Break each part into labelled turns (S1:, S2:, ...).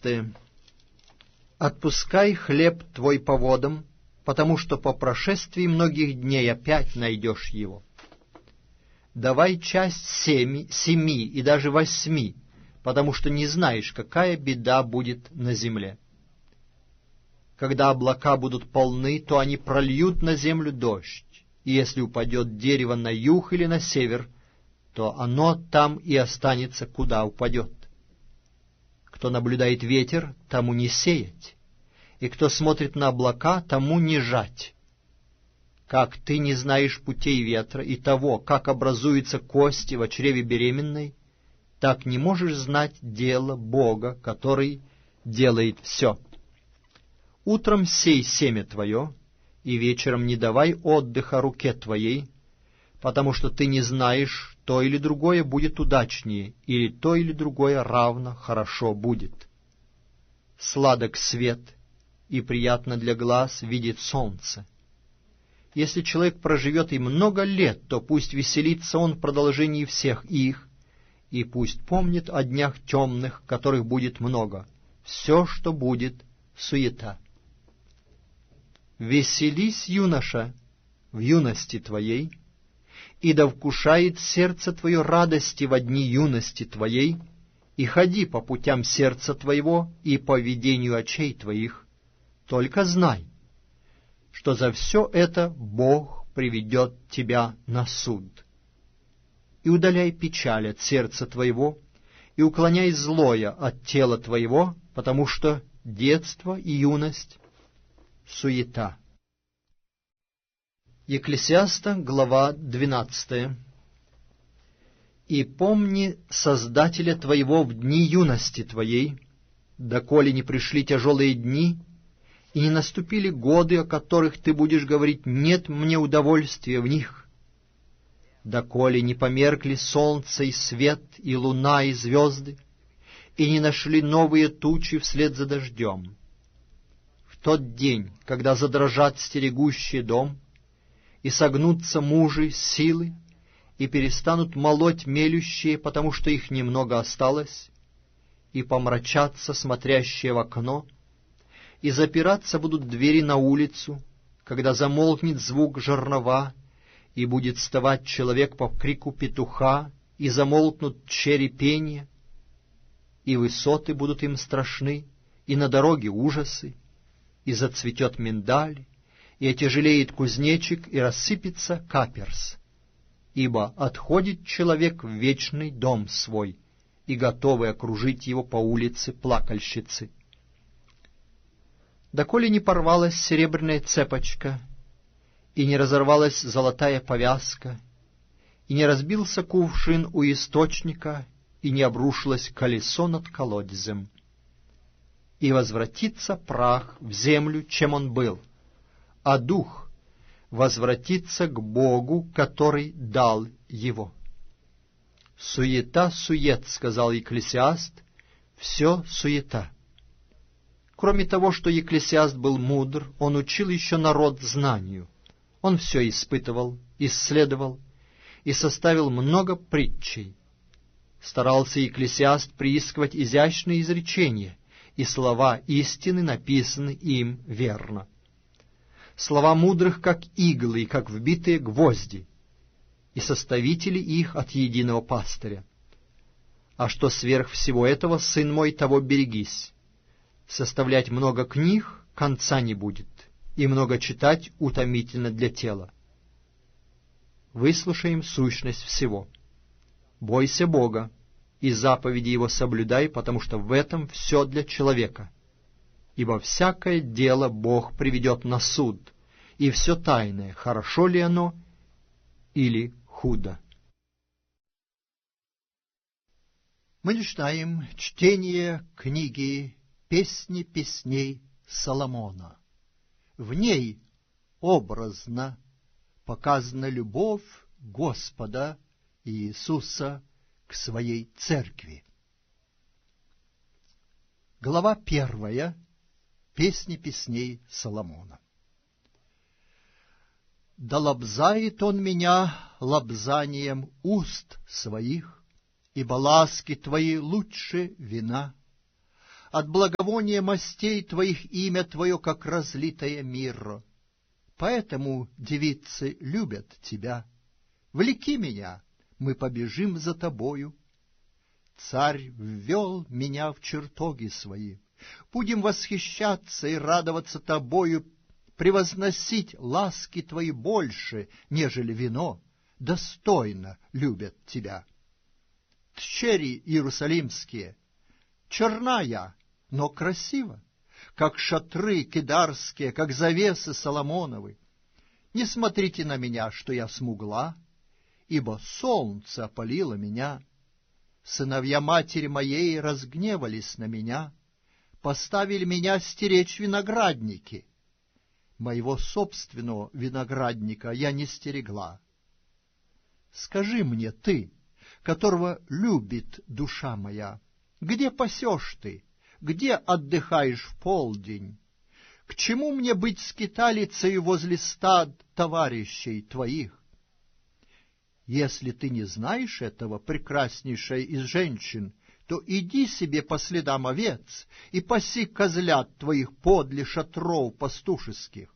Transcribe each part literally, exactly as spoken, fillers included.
S1: двенадцатое. Отпускай хлеб твой по водам, потому что по прошествии многих дней опять найдешь его. Давай часть семи, семи и даже восьми, потому что не знаешь, какая беда будет на земле. Когда облака будут полны, то они прольют на землю дождь, и если упадет дерево на юг или на север, то оно там и останется, куда упадет. Кто наблюдает ветер, тому не сеять, и кто смотрит на облака, тому не жать. Как ты не знаешь путей ветра и того, как образуются кости в чреве беременной, так не можешь знать дело Бога, который делает все. Утром сей семя твое, и вечером не давай отдыха руке твоей, потому что ты не знаешь, то или другое будет удачнее, или то или другое равно хорошо будет. Сладок свет, и приятно для глаз видеть солнце. Если человек проживет и много лет, то пусть веселится он в продолжении всех их, и пусть помнит о днях темных, которых будет много. Все, что будет, суета. Веселись, юноша, в юности твоей, и да вкушает сердце твое радости во дни юности твоей, и ходи по путям сердца твоего и по ведению очей твоих. Только знай, что за все это Бог приведет тебя на суд. И удаляй печаль от сердца твоего, и уклоняй злое от тела твоего, потому что детство и юность — суета. Екклесиаста, глава двенадцатая. «И помни Создателя твоего в дни юности твоей, доколе не пришли тяжелые дни, и не наступили годы, о которых ты будешь говорить: нет мне удовольствия в них, доколе не померкли солнце и свет, и луна, и звезды, и не нашли новые тучи вслед за дождем. В тот день, когда задрожат стерегущие дом, и согнутся мужи силы, и перестанут молоть мелющие, потому что их немного осталось, и помрачатся смотрящие в окно, и запираться будут двери на улицу, когда замолкнет звук жернова, и будет вставать человек по крику петуха, и замолкнут черепенья, и высоты будут им страшны, и на дороге ужасы, и зацветет миндаль, и отяжелеет кузнечик, и рассыпется каперс. Ибо отходит человек в вечный дом свой, и готовы окружить его по улице плакальщицы. Доколе не порвалась серебряная цепочка, и не разорвалась золотая повязка, и не разбился кувшин у источника, и не обрушилось колесо над колодезем. И возвратится прах в землю, чем он был, а дух возвратится к Богу, который дал его». «Суета-сует», — сказал Екклесиаст, — «все суета». Кроме того, что Екклесиаст был мудр, он учил еще народ знанию. Он все испытывал, исследовал и составил много притчей. Старался Екклесиаст приискивать изящные изречения, и слова истины написаны им верно. Слова мудрых, как иглы, и как вбитые гвозди, и составители их от единого пастыря. А что сверх всего этого, сын мой, того берегись. Составлять много книг конца не будет, и много читать утомительно для тела. Выслушаем сущность всего. Бойся Бога, и заповеди Его соблюдай, потому что в этом все для человека. Ибо всякое дело Бог приведет на суд, и все тайное, хорошо ли оно или худо. Мы начинаем чтение книги «Песни песней Соломона». В ней образно показана любовь Господа Иисуса к своей церкви. Глава первая. Песни песней Соломона. «Да лобзает он меня лобзанием уст своих, ибо ласки твои лучше вина. от благовония мастей Твоих имя Твое, как разлитое мирро. Поэтому девицы любят Тебя. Влеки меня, мы побежим за Тобою. Царь ввел меня в чертоги свои. Будем восхищаться и радоваться Тобою, превозносить ласки Твои больше, нежели вино, достойно любят Тебя. Тщери иерусалимские, черна я, но красива, как шатры кедарские, как завесы Соломоновы. Не смотрите на меня, что я смугла, ибо солнце опалило меня. Сыновья матери моей разгневались на меня, поставили меня стеречь виноградники. Моего собственного виноградника я не стерегла. Скажи мне ты, которого любит душа моя, где пасешь ты, где отдыхаешь в полдень? К чему мне быть скиталицей возле стад товарищей твоих? Если ты не знаешь этого, прекраснейшая из женщин, то иди себе по следам овец и паси козлят твоих подле шатров пастушеских.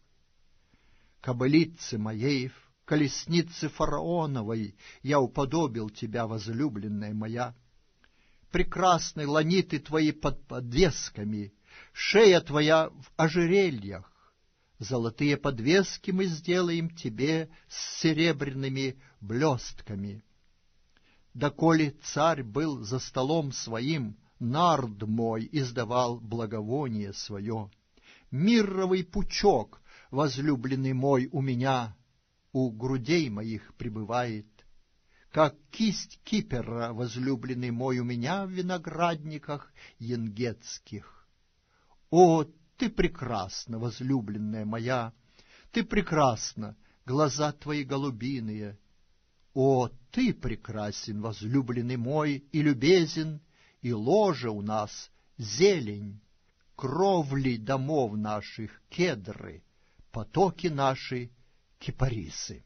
S1: Кобылицы моей, колесницы фараоновой, я уподобил тебя, возлюбленная моя. Прекрасны ланиты твои под подвесками, шея твоя в ожерельях. Золотые подвески мы сделаем тебе с серебряными блестками. Доколе царь был за столом своим, нард мой издавал благовоние свое. Мирровый пучок, возлюбленный мой, у меня, у грудей моих пребывает. Как кисть кипера, возлюбленный мой, у меня в виноградниках енгетских. О, ты прекрасна, возлюбленная моя, ты прекрасна, глаза твои голубиные. О, ты прекрасен, возлюбленный мой, и любезен, и ложе у нас зелень, кровли домов наших кедры, потоки наши кипарисы.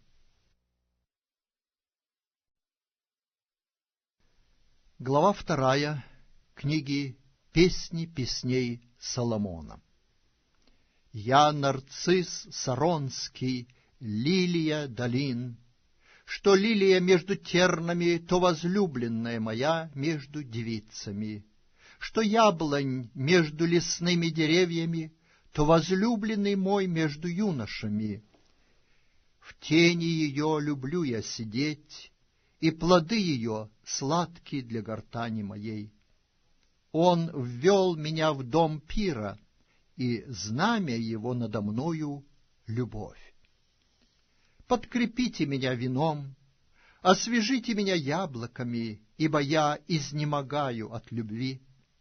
S1: Глава вторая книги «Песни песней Соломона». Я нарцисс саронский, лилия долин, что лилия между тернами, то возлюбленная моя между девицами, что яблонь между лесными деревьями, то возлюбленный мой между юношами. В тени ее люблю я сидеть, и плоды ее сладкие для гортани моей. Он ввел меня в дом пира, и знамя его надо мною — любовь. Подкрепите меня вином, освежите меня яблоками, ибо я изнемогаю от любви.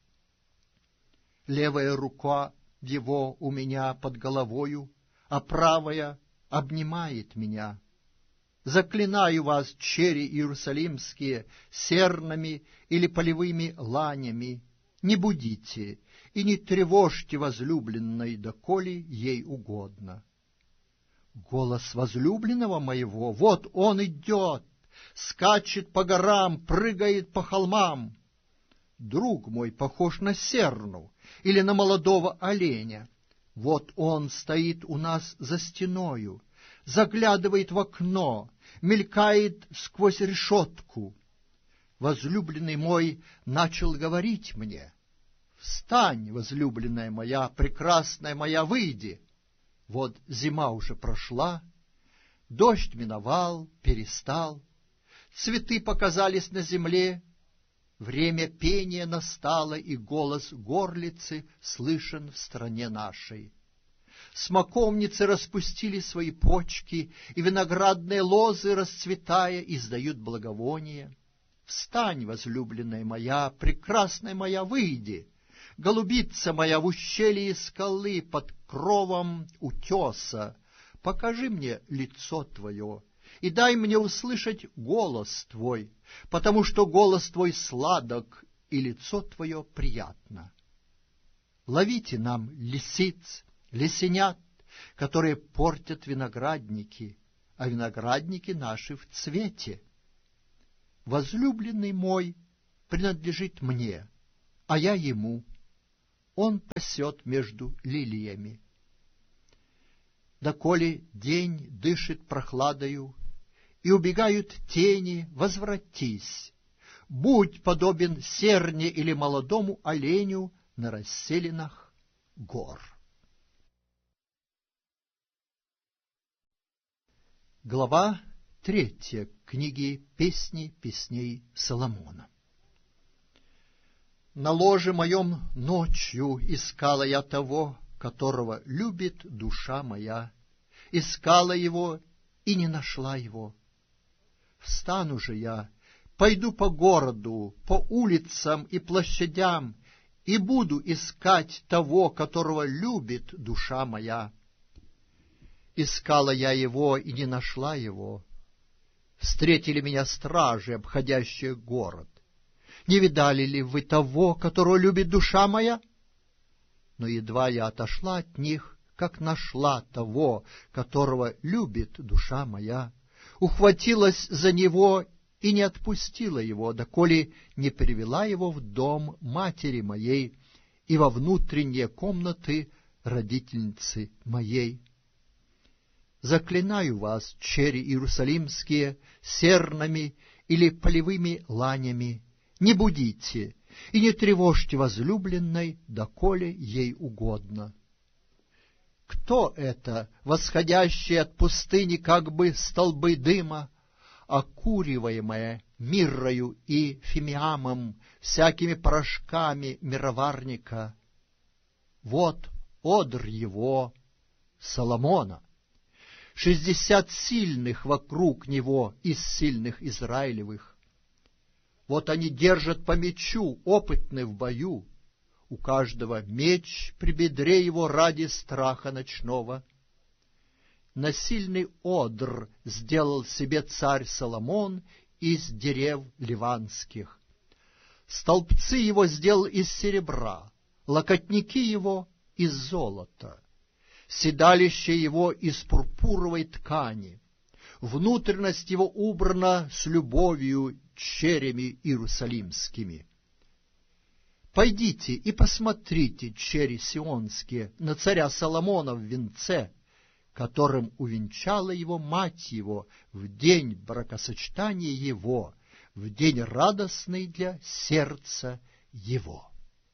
S1: Левая рука его у меня под головою, а правая обнимает меня. Заклинаю вас, чери иерусалимские, сернами или полевыми ланями, не будите и не тревожьте возлюбленной, доколе ей угодно. Голос возлюбленного моего, вот он идет, скачет по горам, прыгает по холмам. Друг мой похож на серну или на молодого оленя. Вот он стоит у нас за стеною, заглядывает в окно, мелькает сквозь решетку. Возлюбленный мой начал говорить мне: «Встань, возлюбленная моя, прекрасная моя, выйди». Вот зима уже прошла, дождь миновал, перестал, цветы показались на земле, время пения настало, и голос горлицы слышен в стране нашей. Смоковницы распустили свои почки, и виноградные лозы, расцветая, издают благовоние. Встань, возлюбленная моя, прекрасная моя, выйди. Голубица моя в ущелье скалы под кровом утеса, покажи мне лицо твое и дай мне услышать голос твой, потому что голос твой сладок и лицо твое приятно. Ловите нам лисиц, лисенят, которые портят виноградники, а виноградники наши в цвете. Возлюбленный мой принадлежит мне, а я ему. он пасет между лилиями. Доколе день дышит прохладою, и убегают тени, возвратись, будь подобен серне или молодому оленю на расселинах гор. Глава третья книги «Песни песней Соломона». На ложе моем ночью искала я того, которого любит душа моя, искала его и не нашла его. Встану же я, пойду по городу, по улицам и площадям, и буду искать того, которого любит душа моя. Искала я его и не нашла его. Встретили меня стражи, обходящие город. Не видали ли вы того, которого любит душа моя? Но едва я отошла от них, как нашла того, которого любит душа моя, ухватилась за него и не отпустила его, доколе не привела его в дом матери моей и во внутренние комнаты родительницы моей. Заклинаю вас, чери иерусалимские, сернами или полевыми ланями, не будите и не тревожьте возлюбленной, доколе ей угодно. Кто это, восходящие от пустыни, как бы столбы дыма, окуриваемое миррою и фимиамом, всякими порошками мироварника? Вот одр его, Соломона, шестьдесят сильных вокруг него из сильных Израилевых. Вот они держат по мечу, опытны в бою, у каждого меч при бедре его ради страха ночного. Насильный одр сделал себе царь Соломон из дерев ливанских. Столбцы его сделал из серебра, локотники его из золота, седалище его из пурпуровой ткани, внутренность его убрана с любовью черями иерусалимскими. Пойдите и посмотрите, чери сионские, на царя Соломона в венце, которым увенчала его мать его в день бракосочетания его, в день радостный для сердца его.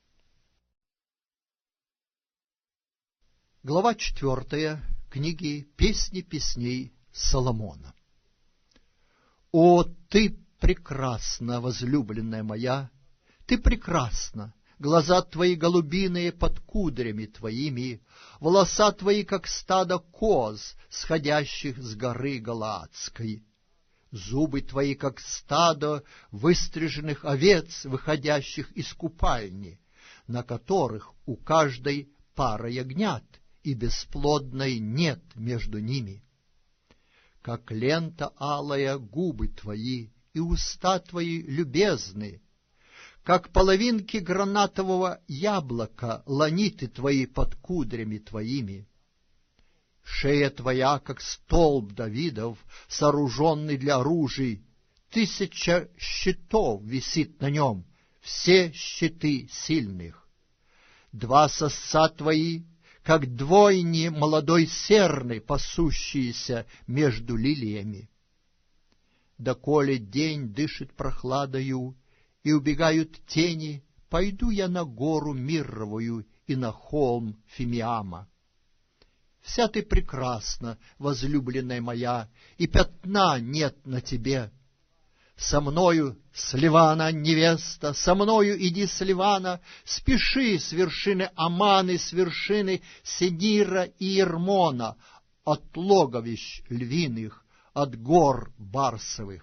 S1: Глава четвертая книги «Песни песней Соломона». О, ты прекрасна, возлюбленная моя, ты прекрасна, глаза твои голубиные под кудрями твоими, волоса твои, как стадо коз, сходящих с горы Галаадской, зубы твои, как стадо выстриженных овец, выходящих из купальни, на которых у каждой пара ягнят, и бесплодной нет между ними. Как лента алая губы твои, и уста твои любезны, как половинки гранатового яблока ланиты твои под кудрями твоими. Шея твоя, как столб Давидов, сооруженный для оружий, тысяча щитов висит на нем, все щиты сильных. Два сосца твои, как двойни молодой серны, пасущиеся между лилиями. Доколе день дышит прохладою, и убегают тени, пойду я на гору Мирровую и на холм Фимиама. Вся ты прекрасна, возлюбленная моя, и пятна нет на тебе. Со мною с Ливана, невеста, со мною иди с Ливана, спеши с вершины Аманы, с вершины Сенира и Ермона, от логовищ львиных, от гор барсовых.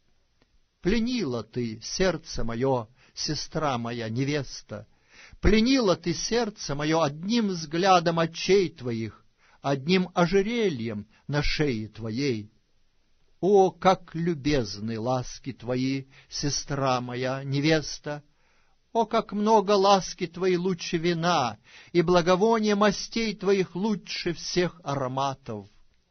S1: Пленила ты сердце мое, сестра моя, невеста, пленила ты сердце мое одним взглядом очей твоих, одним ожерельем на шее твоей. О, как любезны ласки твои, сестра моя, невеста! О, как много ласки твои лучше вина, и благовоние мастей твоих лучше всех ароматов!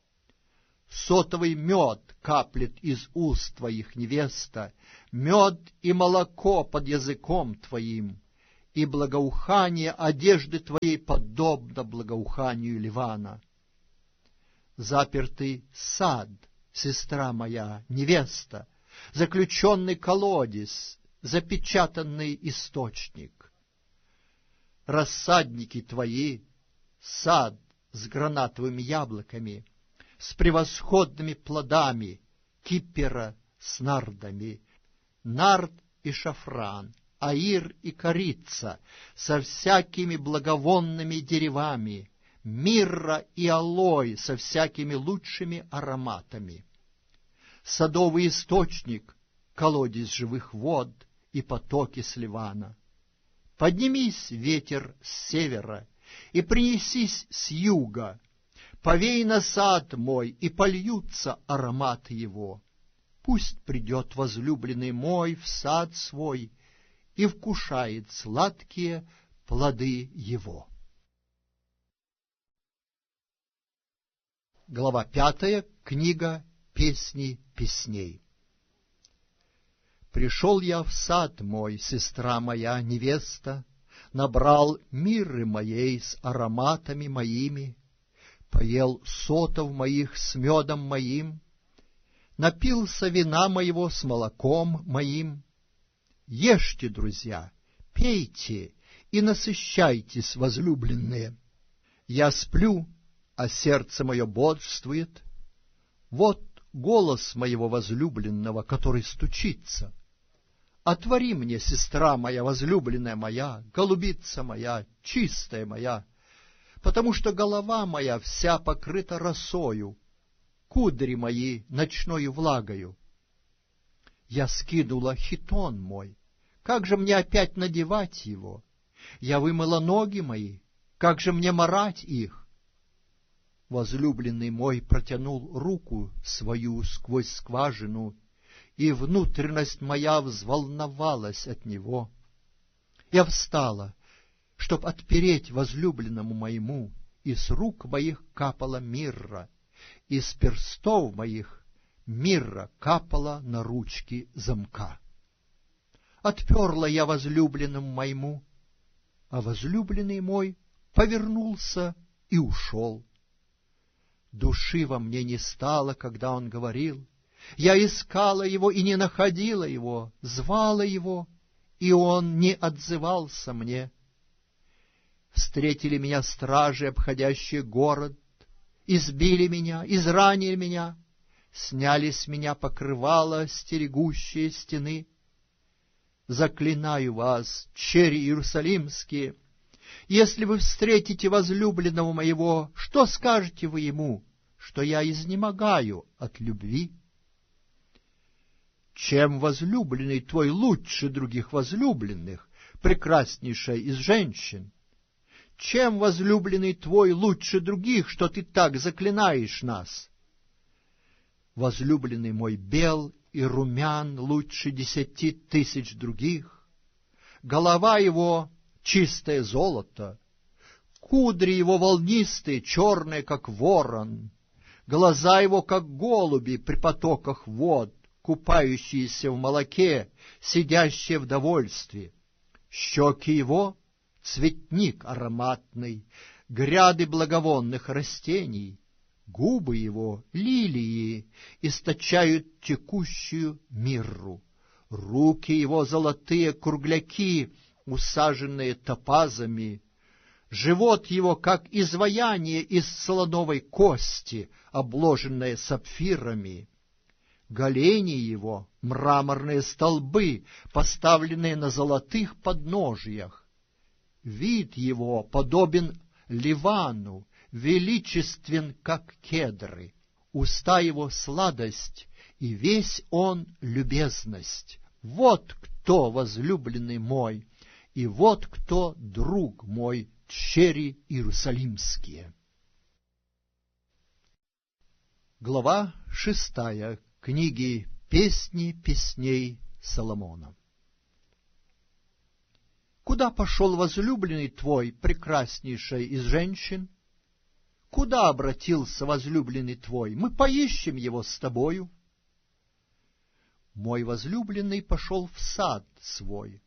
S1: Сотовый мед каплет из уст твоих, невеста, мед и молоко под языком твоим, и благоухание одежды твоей подобно благоуханию Ливана. Запертый сад, сестра моя, невеста, заключенный колодец, запечатанный источник. Рассадники твои, сад с гранатовыми яблоками, с превосходными плодами, кипера с нардами, нард и шафран, аир и корица, со всякими благовонными деревами, мирра и алой со всякими лучшими ароматами. Садовый источник, колодец живых вод и потоки с Ливана. Поднимись, ветер, с севера, и принесись с юга, повей на сад мой, и польются ароматы его. Пусть придет возлюбленный мой в сад свой и вкушает сладкие плоды его. Глава пятая. Книга «Песни песней». Пришел я в сад мой, сестра моя, невеста, набрал мирры моей с ароматами моими, поел сотов моих с медом моим, напился вина моего с молоком моим. Ешьте, друзья, пейте и насыщайтесь, возлюбленные. Я сплю, а сердце мое бодрствует. Вот голос моего возлюбленного, который стучится. Отвори мне, сестра моя, возлюбленная моя, голубица моя, чистая моя, потому что голова моя вся покрыта росою, кудри мои ночною влагою. Я скинула хитон мой, как же мне опять надевать его? Я вымыла ноги мои, как же мне марать их? Возлюбленный мой протянул руку свою сквозь скважину, и внутренность моя взволновалась от него. Я встала, чтоб отпереть возлюбленному моему, и с рук моих капала мирра, и с перстов моих мирра капала на ручки замка. Отперла я возлюбленному моему, а возлюбленный мой повернулся и ушел. Души во мне не стало, когда он говорил. Я искала его и не находила его, звала его, и он не отзывался мне. Встретили меня стражи, обходящие город, избили меня, изранили меня, сняли с меня покрывало стерегущие стены. Заклинаю вас, черри иерусалимские, если вы встретите возлюбленного моего, что скажете вы ему, что я изнемогаю от любви? Чем возлюбленный твой лучше других возлюбленных, прекраснейшая из женщин? Чем возлюбленный твой лучше других, что ты так заклинаешь нас? Возлюбленный мой бел и румян лучше десяти тысяч других. Голова его — чистое золото, кудри его волнистые, черные, как ворон, глаза его, как голуби при потоках вод, купающиеся в молоке, сидящие в довольстве. Щеки его — цветник ароматный, гряды благовонных растений. Губы его — лилии, источают текущую мирру. Руки его — золотые кругляки, усаженные топазами. Живот его, как изваяние из слоновой кости, обложенное сапфирами. Голени его — мраморные столбы, поставленные на золотых подножиях. Вид его подобен Ливану, величествен, как кедры. Уста его — сладость, и весь он — любезность. Вот кто возлюбленный мой, и вот кто друг мой, черри иерусалимские. Глава шестая. Книги «Песни песней» Соломона. Куда пошел возлюбленный твой, прекраснейшая из женщин? Куда обратился возлюбленный твой? Мы поищем его с тобою. Мой возлюбленный пошел в сад свой,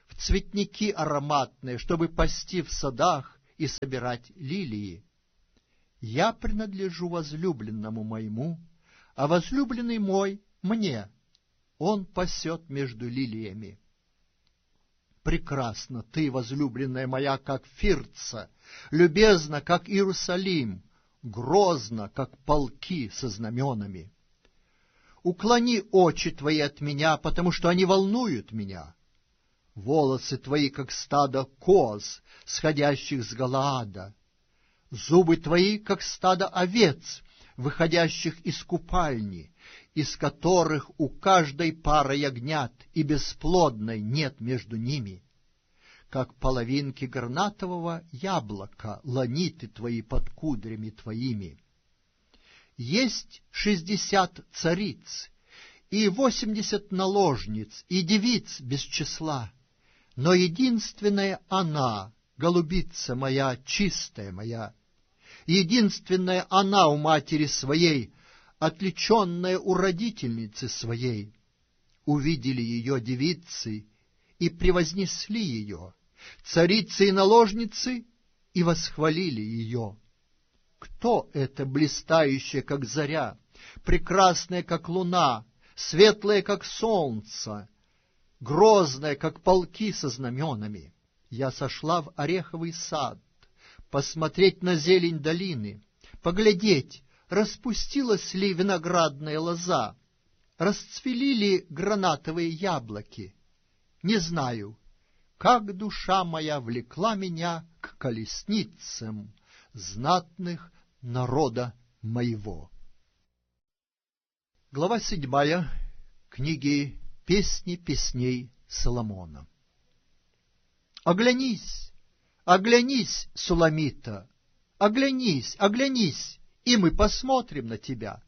S1: в цветники ароматные, чтобы пасти в садах и собирать лилии. Я принадлежу возлюбленному моему, а возлюбленный мой мне, он пасет между лилиями. Прекрасна ты, возлюбленная моя, как Фирца, любезна, как Иерусалим, грозно, как полки со знаменами. Уклони очи твои от меня, потому что они волнуют меня. Волосы твои, как стадо коз, сходящих с Галаада. Зубы твои, как стадо овец, выходящих из купальни, из которых у каждой пара ягнят, и бесплодной нет между ними. Как половинки гранатового яблока ланиты твои под кудрями твоими. Есть шестьдесят цариц, и восемьдесят наложниц, и девиц без числа, но единственная она, голубица моя, чистая моя, единственная она у матери своей, отличенная у родительницы своей. Увидели ее девицы и превознесли ее, царицы и наложницы, и восхвалили ее. Кто это блистающая, как заря, прекрасная, как луна, светлая, как солнце, грозная, как полки со знаменами? Я сошла в ореховый сад, посмотреть на зелень долины, поглядеть, распустилась ли виноградная лоза, расцвели ли гранатовые яблоки. Не знаю, как душа моя влекла меня к колесницам знатных народа моего. Глава седьмая книги «Песни песней Соломона». Оглянись, оглянись, Суламита, оглянись, оглянись, и мы посмотрим на тебя.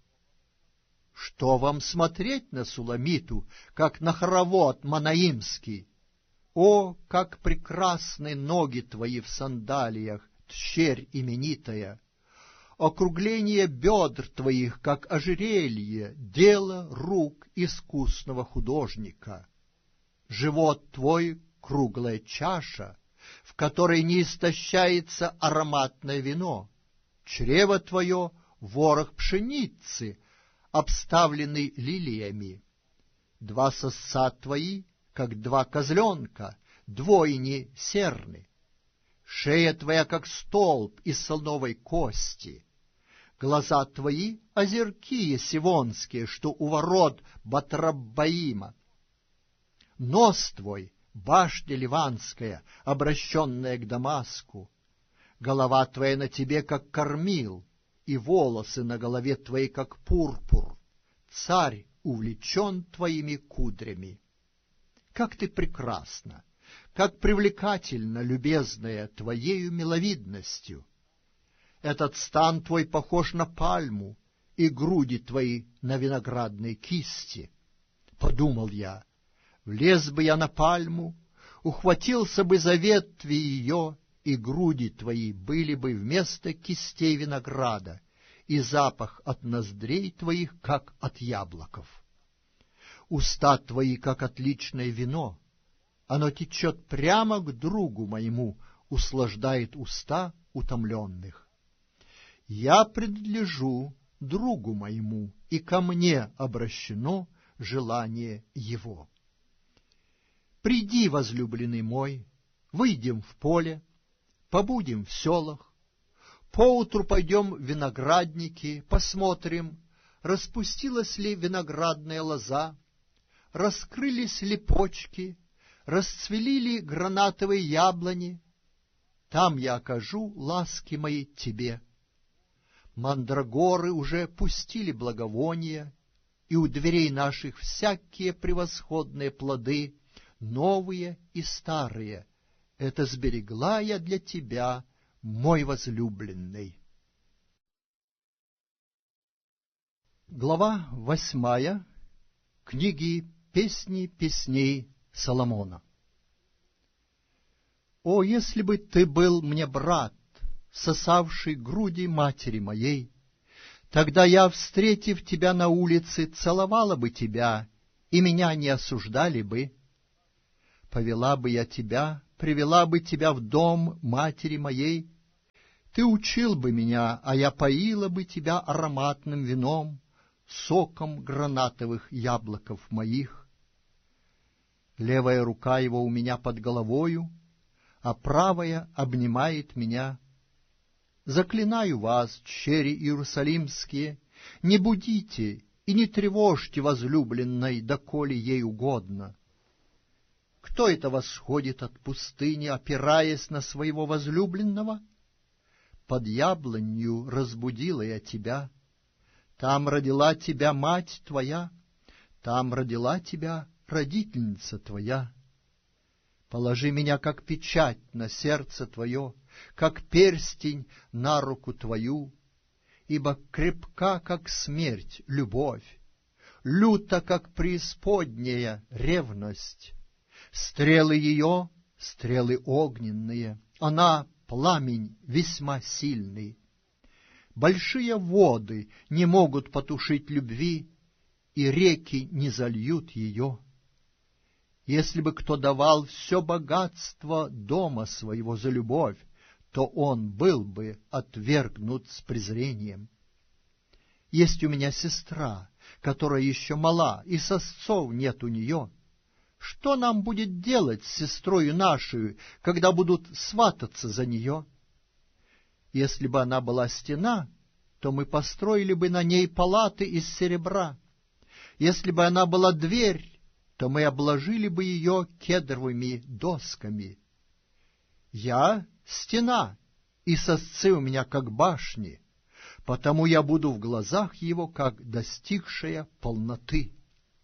S1: Что вам смотреть на Суламиту, как на хоровод манаимский? О, как прекрасны ноги твои в сандалиях, тщерь именитая! Округление бедр твоих, как ожерелье, дело рук искусного художника. Живот твой — круглая чаша, в которой не истощается ароматное вино. Чрево твое — ворох пшеницы, обставленный лилиями. Два сосца твои, как два козленка, двойни серны. Шея твоя, как столб из слоновой кости. Глаза твои — озерки сивонские, что у ворот Батраббаима. Нос твой — башня ливанская, обращенная к Дамаску. Голова твоя на тебе, как кормил, и волосы на голове твоей, как пурпур. Царь увлечен твоими кудрями. Как ты прекрасна! Как привлекательна, любезная, твоею миловидностью! Этот стан твой похож на пальму, и груди твои на виноградной кисти. Подумал я, влез бы я на пальму, ухватился бы за ветви ее, и груди твои были бы вместо кистей винограда, и запах от ноздрей твоих, как от яблоков. Уста твои, как отличное вино, оно течет прямо к другу моему, услаждает уста утомленных. Я принадлежу другу моему, и ко мне обращено желание его. Приди, возлюбленный мой, выйдем в поле, побудем в селах, поутру пойдем в виноградники, посмотрим, распустилась ли виноградная лоза, раскрылись ли почки, расцвели ли гранатовые яблони. Там я окажу ласки мои тебе. Мандрагоры уже пустили благовония, и у дверей наших всякие превосходные плоды, новые и старые. Это сберегла я для тебя, мой возлюбленный. Глава восьмая книги «Песни песней Соломона». О, если бы ты был мне брат, сосавший груди матери моей, тогда я, встретив тебя на улице, целовала бы тебя, и меня не осуждали бы. Повела бы я тебя, привела бы тебя в дом матери моей. Ты учил бы меня, а я поила бы тебя ароматным вином, соком гранатовых яблоков моих. Левая рука его у меня под головою, а правая обнимает меня. Заклинаю вас, чери иерусалимские, не будите и не тревожьте возлюбленной, доколе ей угодно. Кто это восходит от пустыни, опираясь на своего возлюбленного? Под яблонью разбудила я тебя. Там родила тебя мать твоя, там родила тебя родительница твоя. Положи меня, как печать, на сердце твое, как перстень на руку твою, ибо крепка, как смерть, любовь, люта, как преисподняя ревность. Стрелы ее — стрелы огненные, она — пламень весьма сильный. Большие воды не могут потушить любви, и реки не зальют ее. Если бы кто давал все богатство дома своего за любовь, то он был бы отвергнут с презрением. Есть у меня сестра, которая еще мала, и сосцов нет у нее. Что нам будет делать с сестрою нашей, когда будут свататься за нее? Если бы она была стена, то мы построили бы на ней палаты из серебра. Если бы она была дверь, то мы обложили бы ее кедровыми досками. Я — стена, и сосцы у меня как башни, потому я буду в глазах его, как достигшая полноты.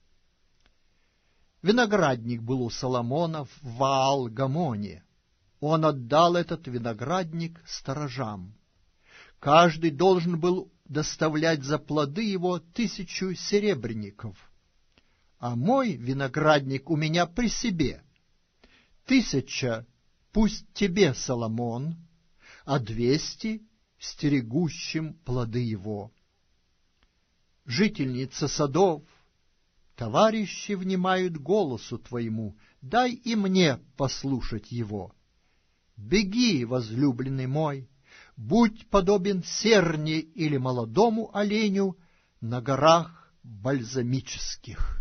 S1: Виноградник был у Соломона в Ваал-Гамоне. Он отдал этот виноградник сторожам. Каждый должен был доставлять за плоды его тысячу серебряников. А мой виноградник у меня при себе. Тысяча пусть тебе, Соломон, а двести стерегущим плоды его. Жительница садов, товарищи внимают голосу твоему, дай и мне послушать его. Беги, возлюбленный мой, будь подобен серне или молодому оленю на горах бальзамических.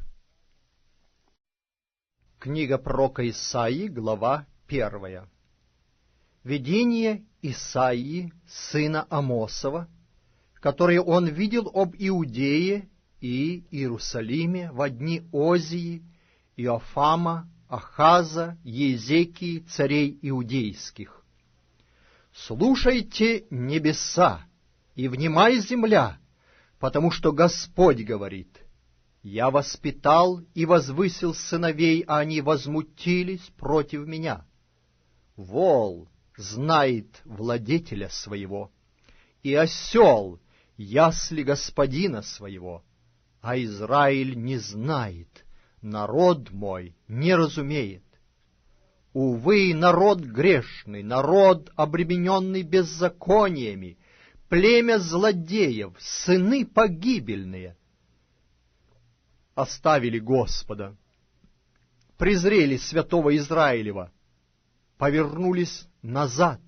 S1: Книга пророка Исаии, глава первая. Видение Исаии, сына Амосова, которое он видел об Иудее и Иерусалиме во дни Озии, Иофама, Ахаза, Езекии, царей иудейских. «Слушайте, небеса, и внимай, земля, потому что Господь говорит: я воспитал и возвысил сыновей, а они возмутились против меня. Вол знает владетеля своего, и осел ясли господина своего, а Израиль не знает, народ мой не разумеет. Увы, народ грешный, народ, обремененный беззакониями, племя злодеев, сыны погибельные, оставили Господа, презрели святого Израилева, повернулись назад.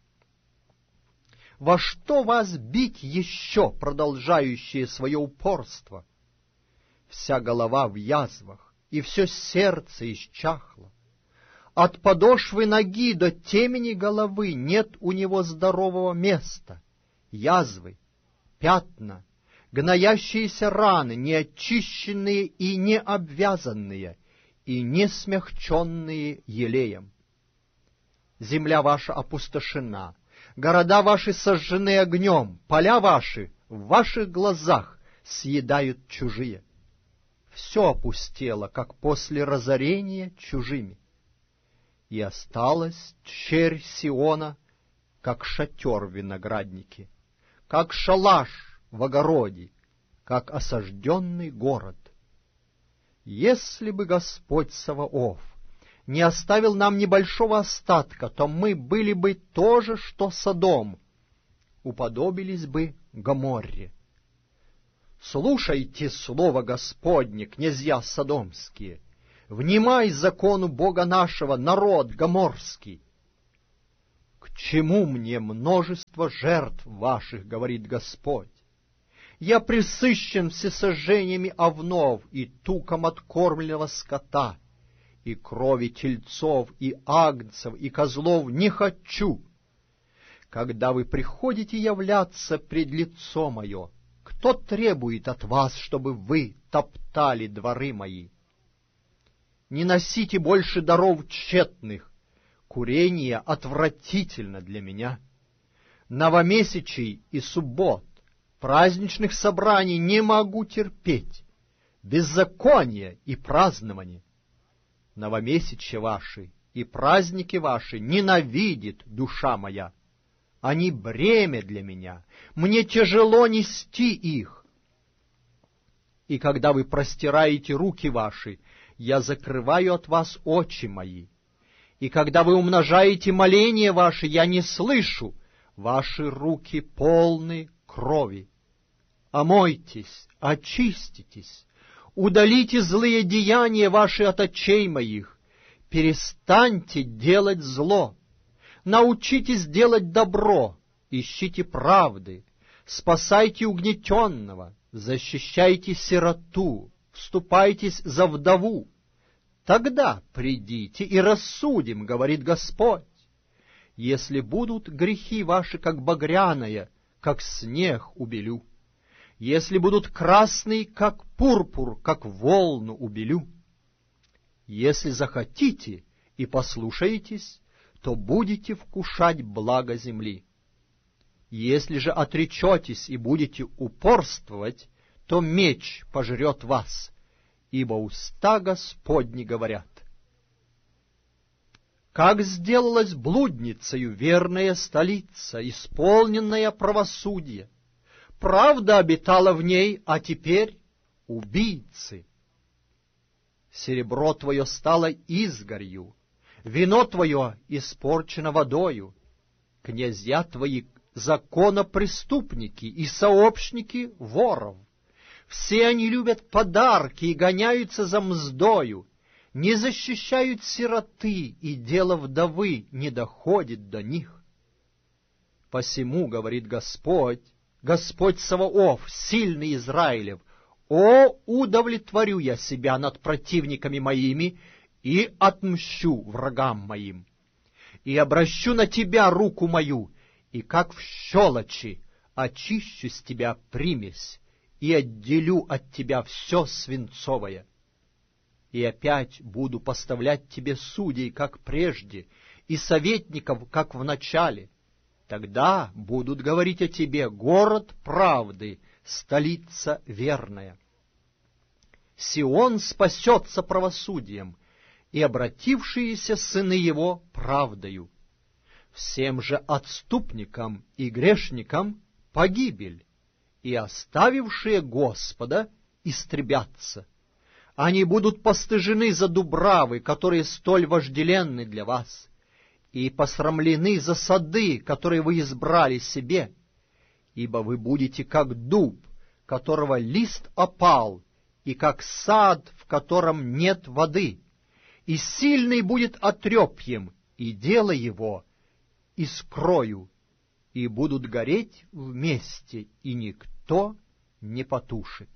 S1: Во что вас бить еще, продолжающее свое упорство? Вся голова в язвах, и все сердце исчахло. От подошвы ноги до темени головы нет у него здорового места. Язвы, пятна, гноящиеся раны, неочищенные и не обвязанные, и не смягченные елеем. Земля ваша опустошена, города ваши сожжены огнем, поля ваши в ваших глазах съедают чужие. Все опустело, как после разорения чужими. И осталась черь Сиона, как шатер в винограднике, как шалаш в огороде, как осажденный город. Если бы Господь Саваоф не оставил нам небольшого остатка, то мы были бы то же, что Содом, уподобились бы Гоморре. Слушайте слово Господне, князья содомские, Внимай закону Бога нашего, народ гоморский. К чему мне множество жертв ваших, говорит Господь? Я пресыщен всесожжениями овнов и туком откормленного скота, и крови тельцов, и агнцев, и козлов не хочу. Когда вы приходите являться пред лицо мое, кто требует от вас, чтобы вы топтали дворы мои? Не носите больше даров тщетных, курение отвратительно для меня. Новомесячий и суббот, праздничных собраний не могу терпеть, беззаконие и празднование. Новомесячья ваши и праздники ваши ненавидит душа моя. Они бремя для меня, мне тяжело нести их. И когда вы простираете руки ваши, я закрываю от вас очи мои. И когда вы умножаете моления ваши, я не слышу, ваши руки полны крови. Омойтесь, очиститесь, удалите злые деяния ваши от очей моих, перестаньте делать зло. Научитесь делать добро, ищите правды, спасайте угнетенного, защищайте сироту, вступайтесь за вдову. Тогда придите и рассудим, говорит Господь. Если будут грехи ваши, как багряное, как снег убелю. Если будут красные, как пурпур, как волну убелю. Если захотите и послушаетесь, то будете вкушать благо земли. Если же отречетесь и будете упорствовать, то меч пожрет вас, ибо уста Господни говорят. Как сделалась блудницею верная столица, исполненная правосудия! Правда обитала в ней, а теперь убийцы. Серебро твое стало изгорью, вино твое испорчено водою, князья твои законопреступники и сообщники воров. Все они любят подарки и гоняются за мздою, не защищают сироты, и дело вдовы не доходит до них. Посему, говорит Господь, Господь Саваоф, сильный Израилев, «О, удовлетворю я себя над противниками моими и отмщу врагам моим, и обращу на тебя руку мою, и как в щелочи очищу с тебя примесь, и отделю от тебя все свинцовое. И опять буду поставлять тебе судей, как прежде, и советников, как в начале. Тогда будут говорить о тебе: город правды, столица верная. Сион спасется правосудием, и обратившиеся сыны его правдою. Всем же отступникам и грешникам погибель, и оставившие Господа истребятся. Они будут постыжены за дубравы, которые столь вожделенны для вас, и посрамлены за сады, которые вы избрали себе, ибо вы будете как дуб, которого лист опал, и как сад, в котором нет воды, и сильный будет отрепьем, и дело его искрою, и будут гореть вместе, и никто не потушит».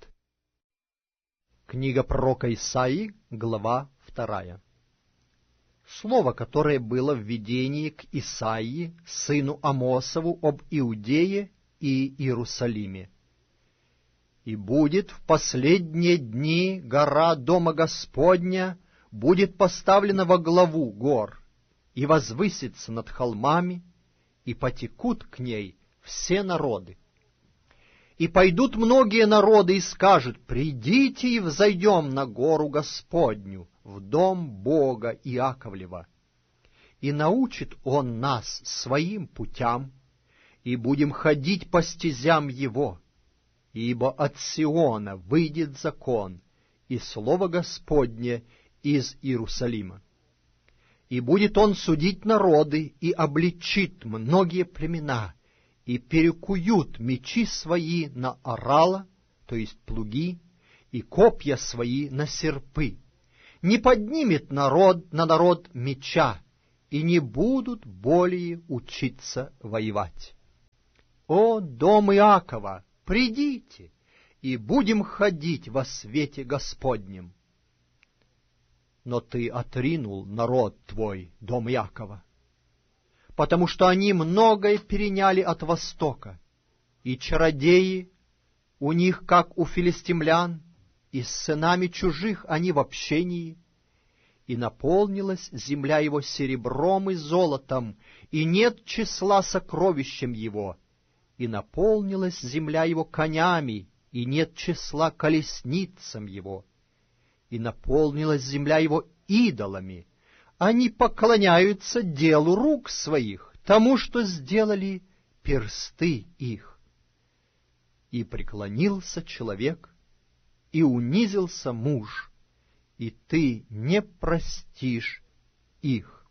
S1: Книга пророка Исаии, глава вторая. Слово, которое было в видении к Исаии, сыну Амосову, об Иудее и Иерусалиме. «И будет в последние дни гора Дома Господня будет поставлена во главу гор, и возвысится над холмами, и потекут к ней все народы. И пойдут многие народы и скажут: придите и взойдем на гору Господню, в дом Бога Иаковлева. И научит Он нас своим путям, и будем ходить по стезям Его. Ибо от Сиона выйдет закон, и слово Господне из Иерусалима. И будет Он судить народы, и обличит многие племена, и перекуют мечи свои на орала, то есть плуги, и копья свои на серпы. не поднимет народ на народ меча, и не будут более учиться воевать. О, дом Иакова, придите, и будем ходить во свете Господнем. Но ты отринул народ твой, дом Иакова, потому что они многое переняли от Востока, и чародеи у них, как у филистимлян, и с сынами чужих они в общении, и наполнилась земля его серебром и золотом, и нет числа сокровищем его, и наполнилась земля его конями, и нет числа колесницам его, и наполнилась земля его идолами. Они поклоняются делу рук своих, тому, что сделали персты их. И преклонился человек, и унизился муж, и ты не простишь их.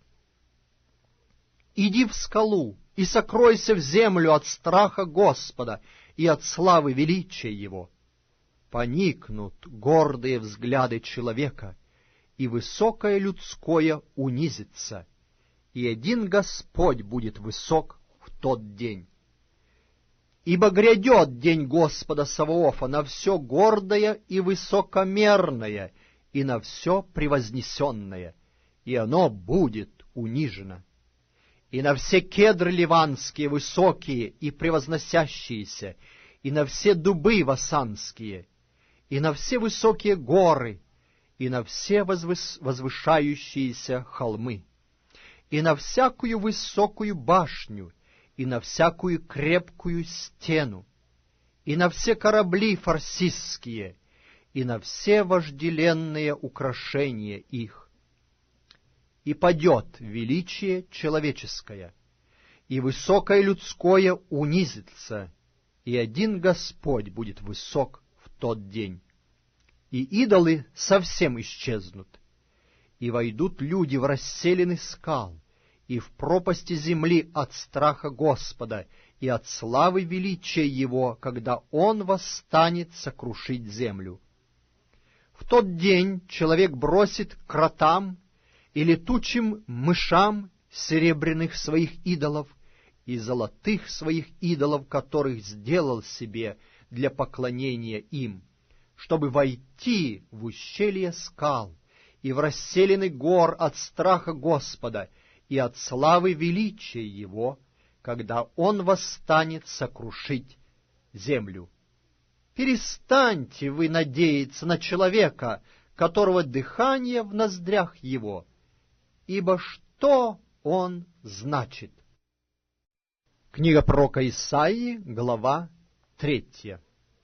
S1: Иди в скалу и сокройся в землю от страха Господа и от славы величия Его. Поникнут гордые взгляды человека, и высокое людское унизится, и один Господь будет высок в тот день. Ибо грядет день Господа Саваофа на все гордое и высокомерное, и на все превознесенное, и оно будет унижено. И на все кедры ливанские высокие и превозносящиеся, и на все дубы васанские, и на все высокие горы, и на все возвыс... возвышающиеся холмы, и на всякую высокую башню, и на всякую крепкую стену, и на все корабли фарсистские, и на все вожделенные украшения их. И падет величие человеческое, и высокое людское унизится, и один Господь будет высок в тот день. И идолы совсем исчезнут, и войдут люди в расселины скал, и в пропасти земли от страха Господа и от славы величия Его, когда Он восстанет сокрушить землю. В тот день человек бросит кротам и летучим мышам серебряных своих идолов и золотых своих идолов, которых сделал себе для поклонения им, чтобы войти в ущелье скал и в расселины гор от страха Господа и от славы величия Его, когда Он восстанет сокрушить землю. Перестаньте вы надеяться на человека, которого дыхание в ноздрях его, ибо что он значит? Книга пророка Исаии, глава третья.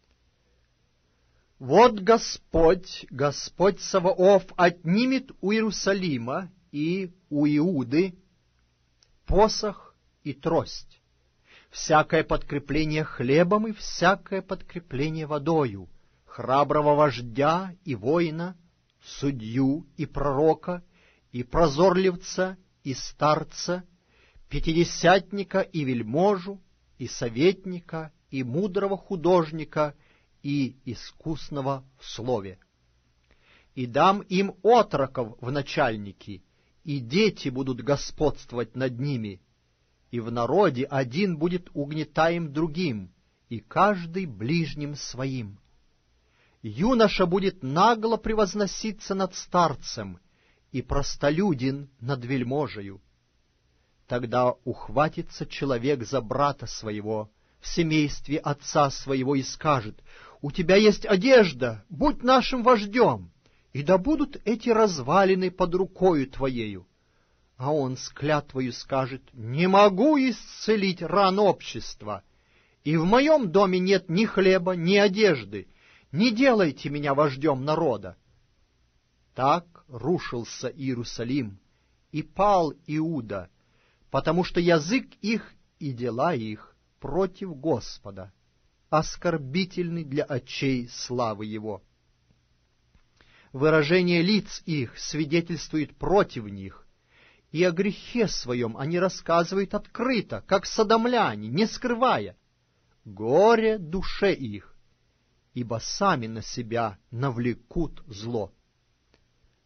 S1: Вот Господь, Господь Саваоф, отнимет у Иерусалима и у Иуды посох и трость, всякое подкрепление хлебом и всякое подкрепление водою, храброго вождя и воина, судью и пророка, и прозорливца, и старца, пятидесятника и вельможу, и советника, и мудрого художника, и искусного в слове. И дам им отроков в начальники, и дети будут господствовать над ними, и в народе один будет угнетаем другим, и каждый ближним своим. Юноша будет нагло превозноситься над старцем, и простолюдин над вельможею. Тогда ухватится человек за брата своего в семействе отца своего и скажет: «У тебя есть одежда, будь нашим вождем, и да будут эти развалины под рукою твоею». А он с клятвою скажет: «Не могу исцелить ран общества, и в моем доме нет ни хлеба, ни одежды, не делайте меня вождем народа». Так рушился Иерусалим, и пал Иуда, потому что язык их и дела их против Господа, оскорбительны для очей славы Его. Выражение лиц их свидетельствует против них, и о грехе своем они рассказывают открыто, как содомляне, не скрывая. Горе душе их, ибо сами на себя навлекут зло.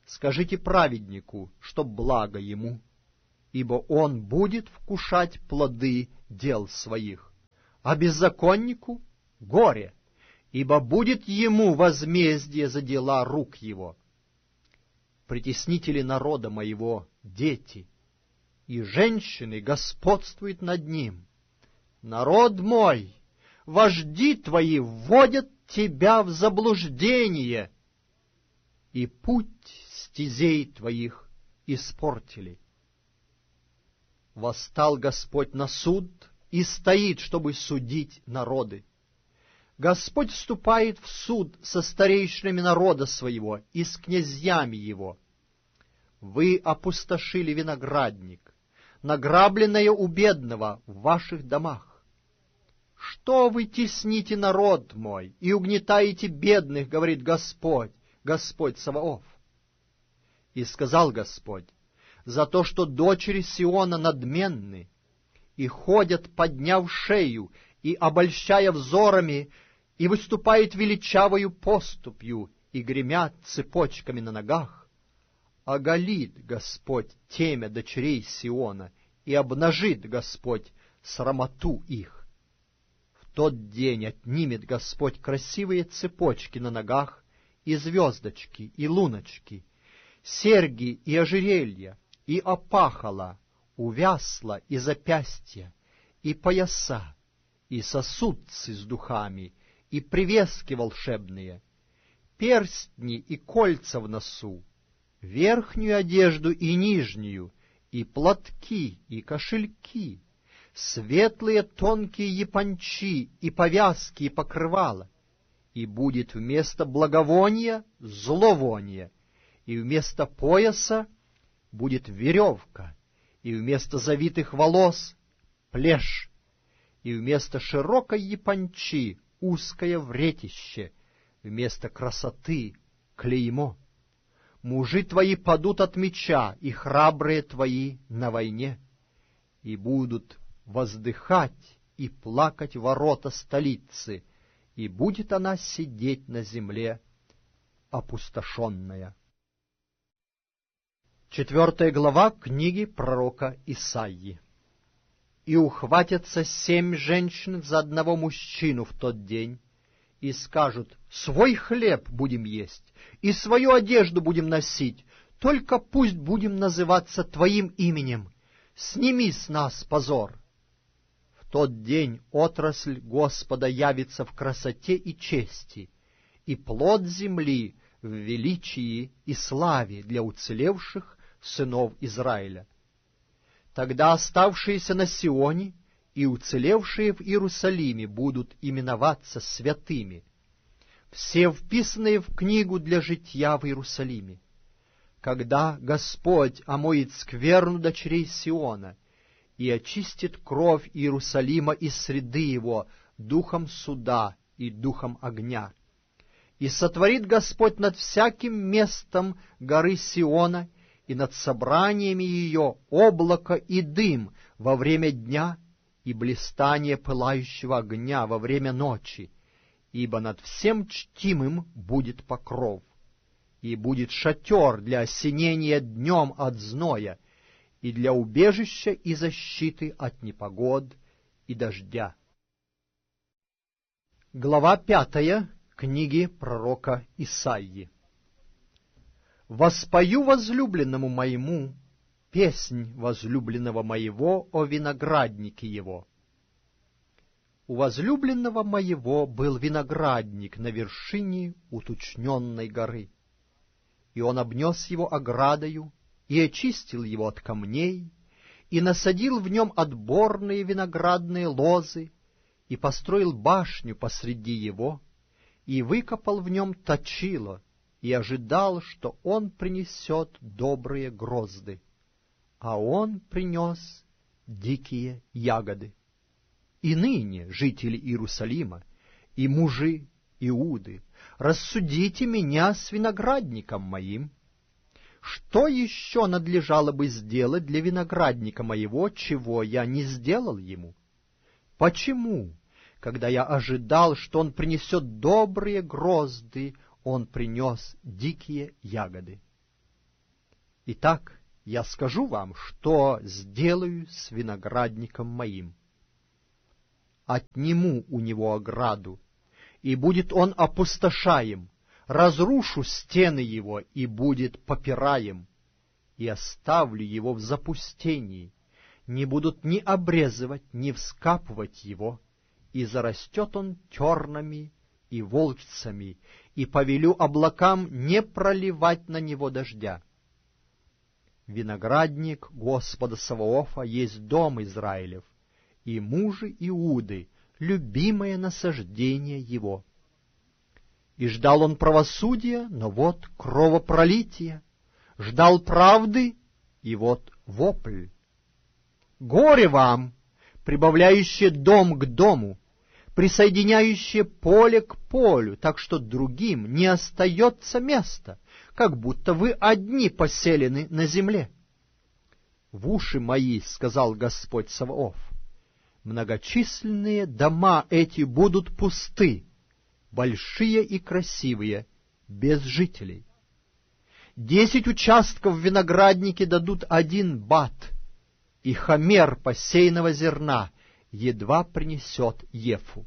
S1: Скажите праведнику, что благо ему, ибо он будет вкушать плоды дел своих. А беззаконнику — горе, ибо будет ему возмездие за дела рук его. Притеснители народа моего — дети, и женщины господствуют над ним. Народ мой, вожди твои вводят тебя в заблуждение, и путь стезей твоих испортили. Восстал Господь на суд и стоит, чтобы судить народы. Господь вступает в суд со старейшинами народа своего и с князьями его. Вы опустошили виноградник, награбленное у бедного в ваших домах. Что вы тесните народ мой и угнетаете бедных, говорит Господь, Господь Саваоф. И сказал Господь: за то, что дочери Сиона надменны и ходят, подняв шею и обольщая взорами, и выступают величавою поступью и гремят цепочками на ногах, оголит Господь темя дочерей Сиона и обнажит Господь срамоту их. В тот день отнимет Господь красивые цепочки на ногах и звездочки, и луночки, серьги и ожерелья, и опахала, увясла и запястья, и пояса, и сосудцы с духами, и привески волшебные, перстни и кольца в носу, верхнюю одежду и нижнюю, и платки, и кошельки, светлые тонкие япончи, и повязки, и покрывала. И будет вместо благовония зловоние, и вместо пояса будет веревка, и вместо завитых волос плешь, и вместо широкой япончи узкое вретище, вместо красоты клеймо. Мужи твои падут от меча, и храбрые твои на войне, и будут воздыхать и плакать ворота столицы, и будет она сидеть на земле опустошенная. Четвертая глава книги пророка Исаии. И ухватятся семь женщин за одного мужчину в тот день, и скажут: свой хлеб будем есть, и свою одежду будем носить, только пусть будем называться Твоим именем, сними с нас позор. В тот день отрасль Господа явится в красоте и чести, и плод земли в величии и славе для уцелевших сынов Израиля. Тогда оставшиеся на Сионе и уцелевшие в Иерусалиме будут именоваться святыми, все вписанные в книгу для житья в Иерусалиме. Когда Господь омоет скверну дочерей Сиона и очистит кровь Иерусалима из среды его духом суда и духом огня, и сотворит Господь над всяким местом горы Сиона и над собраниями ее облако и дым во время дня и блистание пылающего огня во время ночи, ибо над всем чтимым будет покров, и будет шатер для осенения днем от зноя, и для убежища и защиты от непогод и дождя. Глава пятая книги пророка Исаии. «Воспою возлюбленному моему песнь возлюбленного моего о винограднике его. У возлюбленного моего был виноградник на вершине уточненной горы, и он обнес его оградою, и очистил его от камней, и насадил в нем отборные виноградные лозы, и построил башню посреди его, и выкопал в нем точило, и ожидал, что он принесет добрые грозды, а он принес дикие ягоды. И ныне, жители Иерусалима, и мужи Иуды, рассудите меня с виноградником моим. Что еще надлежало бы сделать для виноградника моего, чего я не сделал ему? Почему, когда я ожидал, что он принесет добрые грозды, он принес дикие ягоды? Итак, я скажу вам, что сделаю с виноградником моим. Отниму у него ограду, и будет он опустошаем, разрушу стены его, и будет попираем, и оставлю его в запустении, не будут ни обрезывать, ни вскапывать его, и зарастет он тернами и волчцами, и повелю облакам не проливать на него дождя. Виноградник Господа Саваофа есть дом Израилев, и мужи Иуды, любимое насаждение его. И ждал он правосудия, но вот кровопролитие, ждал правды, и вот вопль. Горе вам, прибавляющее дом к дому, присоединяющее поле к полю, так что другим не остается места, как будто вы одни поселены на земле. В уши мои, сказал Господь Саваоф, многочисленные дома эти будут пусты, большие и красивые, без жителей. Десять участков в винограднике дадут один бат, и хомер посеянного зерна едва принесет ефу.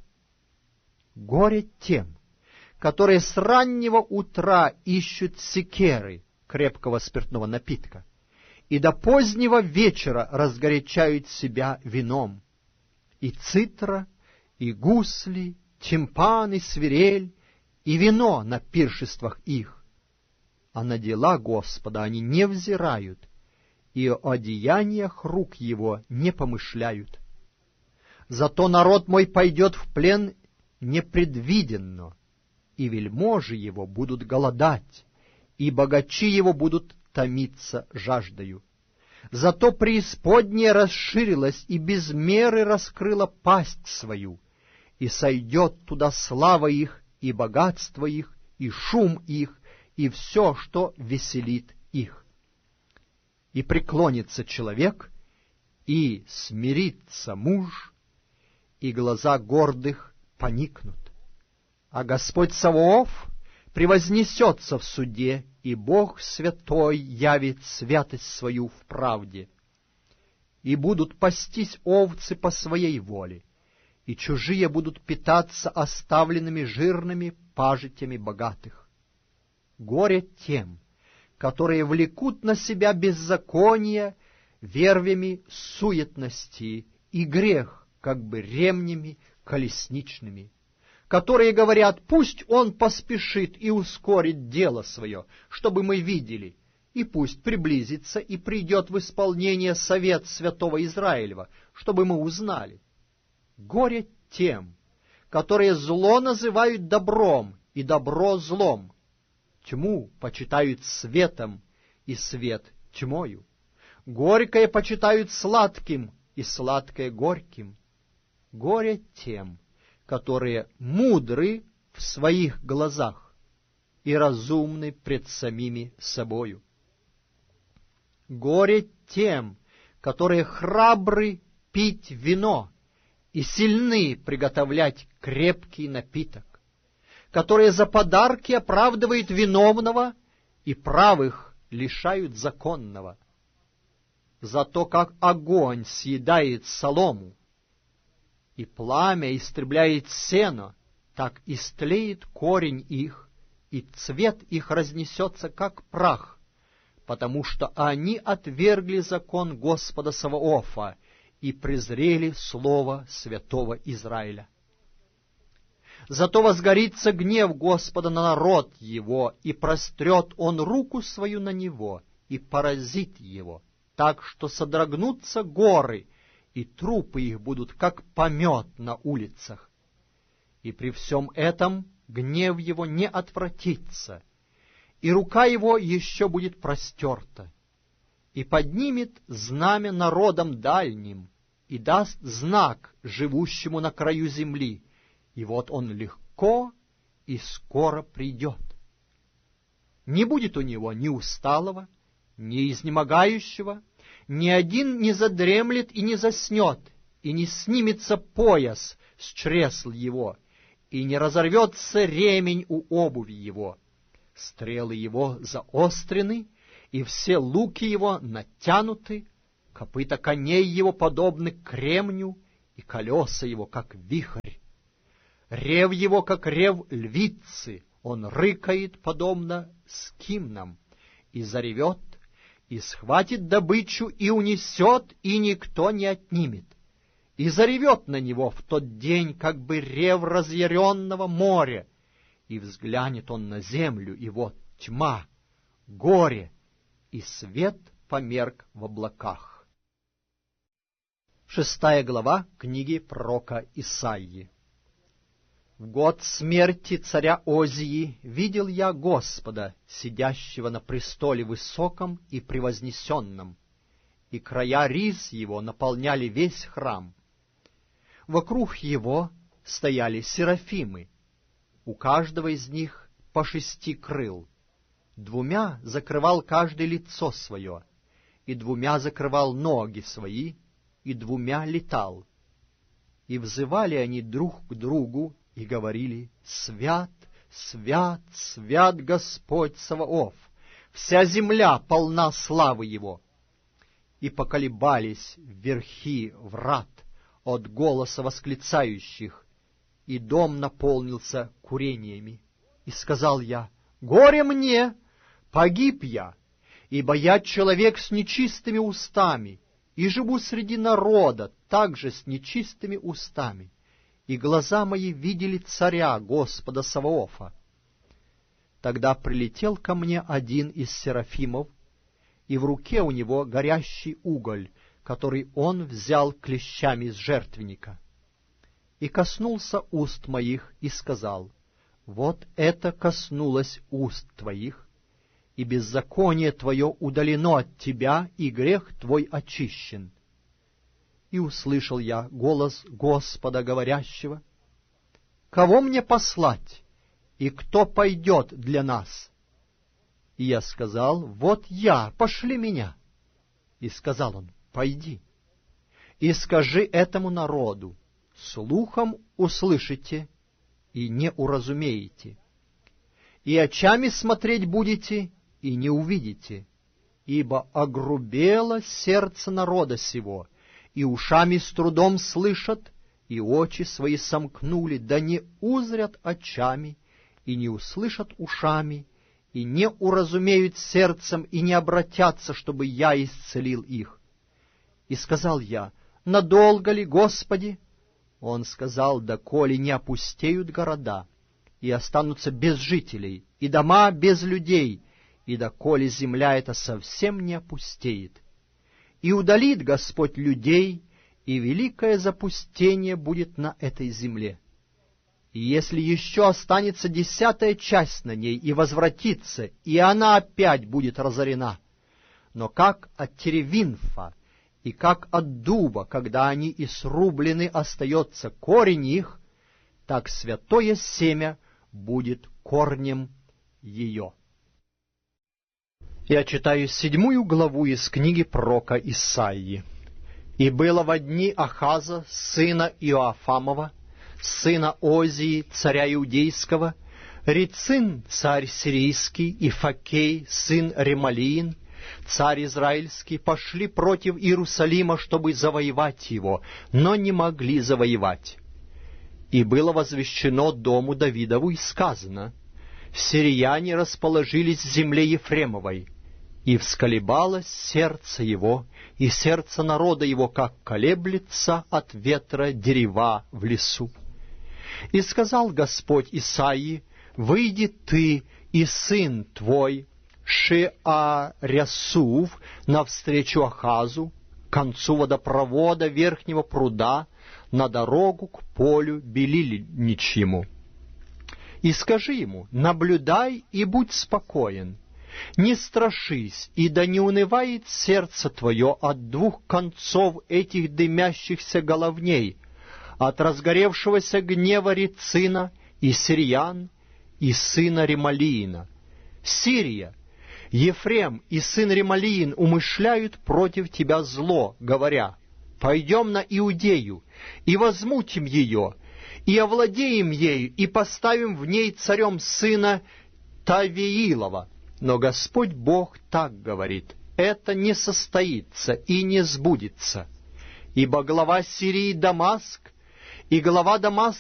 S1: Горе тем, которые с раннего утра ищут секеры, крепкого спиртного напитка, и до позднего вечера разгорячают себя вином, и цитра, и гусли, тимпан и свирель, и вино на пиршествах их. А на дела Господа они не взирают, и о деяниях рук его не помышляют. Зато народ мой пойдет в плен непредвиденно, и вельможи его будут голодать, и богачи его будут томиться жаждою. Зато преисподняя расширилась и без меры раскрыла пасть свою, и сойдет туда слава их, и богатство их, и шум их, и все, что веселит их. И преклонится человек, и смирится муж, и глаза гордых поникнут. А Господь Саваоф превознесется в суде, и Бог святой явит святость свою в правде. И будут пастись овцы по своей воле, и чужие будут питаться оставленными жирными пажитями богатых. Горе тем, которые влекут на себя беззаконие вервями суетности и грех, как бы ремнями колесничными, которые говорят, пусть он поспешит и ускорит дело свое, чтобы мы видели, и пусть приблизится и придет в исполнение совет святого Израилева, чтобы мы узнали. Горе тем, которые зло называют добром и добро злом, тьму почитают светом и свет тьмою, горькое почитают сладким и сладкое горьким. Горе тем, которые мудры в своих глазах и разумны пред самими собою. Горе тем, которые храбры пить вино и сильны приготовлять крепкий напиток, которые за подарки оправдывают виновного и правых лишают законного. Зато как огонь съедает солому, и пламя истребляет сено, так истлеет корень их, и цвет их разнесется, как прах, потому что они отвергли закон Господа Саваофа и презрели слово святого Израиля. Зато возгорится гнев Господа на народ его, и прострет он руку свою на него, и поразит его, так что содрогнутся горы, и трупы их будут, как помет на улицах. И при всем этом гнев его не отвратится, и рука его еще будет простерта, и поднимет знамя народам дальним, и даст знак живущему на краю земли, и вот он легко и скоро придет. Не будет у него ни усталого, ни изнемогающего, ни один не задремлет и не заснет, и не снимется пояс с чресл его, и не разорвется ремень у обуви его. Стрелы его заострены, и все луки его натянуты, копыта коней его подобны кремню, и колеса его, как вихрь. Рев его, как рев львицы, он рыкает, подобно скимнам, и заревет, и схватит добычу, и унесет, и никто не отнимет. И заревет на него в тот день, как бы рев разъяренного моря, и взглянет он на землю, и вот тьма, горе, и свет померк в облаках. Шестая глава книги пророка Исаии. В год смерти царя Озии видел я Господа, сидящего на престоле высоком и превознесенном, и края риз его наполняли весь храм. Вокруг его стояли серафимы, у каждого из них по шести крыл. Двумя закрывал каждый лицо свое, и двумя закрывал ноги свои, и двумя летал. И взывали они друг к другу, и говорили: «Свят, свят, свят Господь Саваоф! Вся земля полна славы Его!» И поколебались верхи врат от голоса восклицающих, и дом наполнился курениями. И сказал я: «Горе мне! Погиб я, ибо я человек с нечистыми устами, и живу среди народа также с нечистыми устами. И глаза мои видели царя, Господа Саваофа». Тогда прилетел ко мне один из серафимов, и в руке у него горящий уголь, который он взял клещами из жертвенника. И коснулся уст моих, и сказал: «Вот это коснулось уст твоих, и беззаконие твое удалено от тебя, и грех твой очищен». И услышал я голос Господа, говорящего: «Кого мне послать, и кто пойдет для нас?» И я сказал: «Вот я, пошли меня». И сказал он: «Пойди, и скажи этому народу: слухом услышите, и не уразумеете, и очами смотреть будете, и не увидите, ибо огрубело сердце народа сего, и ушами с трудом слышат, и очи свои сомкнули, да не узрят очами, и не услышат ушами, и не уразумеют сердцем, и не обратятся, чтобы я исцелил их». И сказал я: «Надолго ли, Господи?» Он сказал: «Доколе не опустеют города, и останутся без жителей, и дома без людей, и доколе земля эта совсем не опустеет. И удалит Господь людей, и великое запустение будет на этой земле. И если еще останется десятая часть на ней и возвратится, и она опять будет разорена, но как от теревинфа и как от дуба, когда они и срублены, остается корень их, так святое семя будет корнем ее». Я читаю седьмую главу из книги пророка Исаии. «И было во дни Ахаза, сына Иоафамова, сына Озии, царя Иудейского, Рецин, царь сирийский, и Факей, сын Ремалиин, царь израильский, пошли против Иерусалима, чтобы завоевать его, но не могли завоевать. И было возвещено дому Давидову, и сказано: сирияне расположились в земле Ефремовой, и всколебалось сердце его, и сердце народа его, как колеблется от ветра дерева в лесу. И сказал Господь Исаии: выйди ты и сын твой Шеарясув навстречу Ахазу, к концу водопровода верхнего пруда, на дорогу к полю белильничьему. И скажи ему: наблюдай и будь спокоен, не страшись, и да не унывает сердце твое от двух концов этих дымящихся головней, от разгоревшегося гнева Рецина и Сириян, и сына Ремалиина. Сирия, Ефрем и сын Ремалиин умышляют против тебя зло, говоря: пойдем на Иудею, и возмутим ее, и овладеем ею, и поставим в ней царем сына Тавиилова, Но Господь Бог так говорит: это не состоится и не сбудется, ибо глава Сирии Дамаск и глава Дамаска